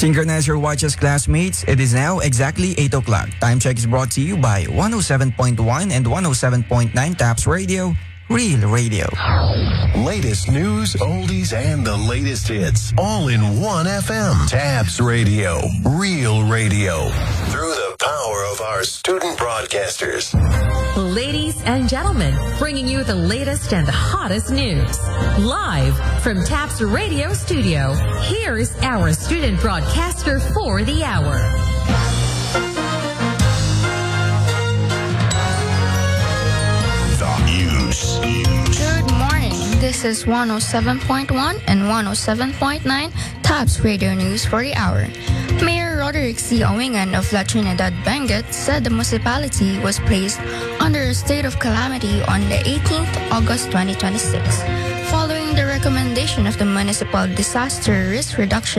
Synchronize your watches, classmates. It is now exactly 8 o'clock. Time check is brought to you by 107.1 and 107.9 TAPS Radio, Real Radio. Latest news, oldies, and the latest hits, all in one FM. TAPS Radio, Real Radio. Through the power of our student broadcasters. Ladies and gentlemen, bringing you the latest and hottest news. Live from TAPS Radio Studio, here's our student broadcaster for the hour. Good morning. This is 107.1 and 107.9 TAPS Radio News for the hour. Mayor Roderick C. Owengan of La Trinidad Benguet said the municipality was placed under a state of calamity on the 18th August 2026, following the recommendation of the Municipal Disaster Risk Reduction